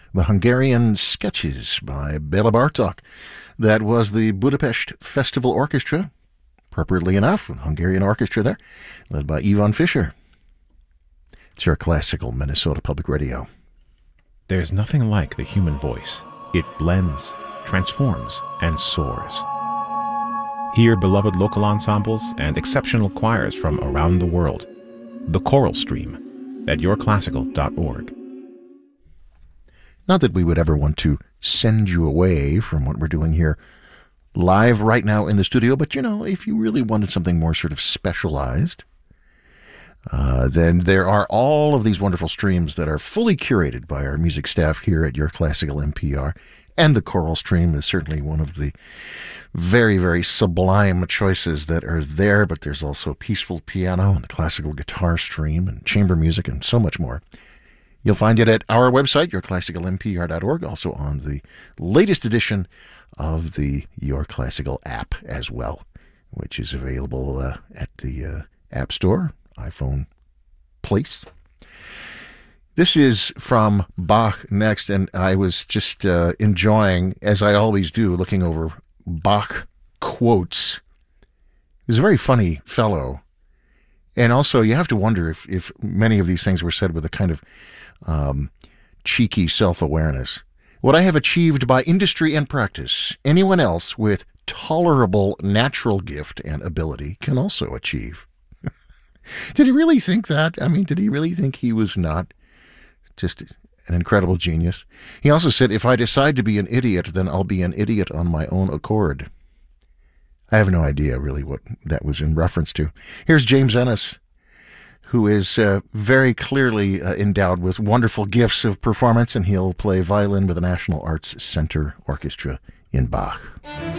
the Hungarian Sketches by Bela Bartok. That was the Budapest Festival Orchestra, appropriately enough, a Hungarian orchestra there, led by Ivan Fischer. It's your classical Minnesota Public Radio. There's nothing like the human voice. It blends, transforms, and soars. Hear beloved local ensembles and exceptional choirs from around the world. The Choral Stream at yourclassical.org. Not that we would ever want to send you away from what we're doing here live right now in the studio, but if you really wanted something more sort of specialized, then there are all of these wonderful streams that are fully curated by our music staff here at Your Classical NPR. And the Choral Stream is certainly one of the very, very sublime choices that are there, but there's also peaceful piano and the classical guitar stream and chamber music and so much more. You'll find it at our website, yourclassicalnpr.org, also on the latest edition of the Your Classical app as well, which is available at the App Store, iPhone place. This is from Bach next, and I was just enjoying, as I always do, looking over Bach quotes. He's a very funny fellow. And also, you have to wonder if many of these things were said with a kind of cheeky self-awareness. What I have achieved by industry and practice, anyone else with tolerable natural gift and ability can also achieve. Did he really think that? I mean, did he really think he was not just an incredible genius? He also said, if I decide to be an idiot, then I'll be an idiot on my own accord. I have no idea really what that was in reference to. Here's James Ennis, who is very clearly endowed with wonderful gifts of performance, and he'll play violin with the National Arts Center Orchestra in Bach.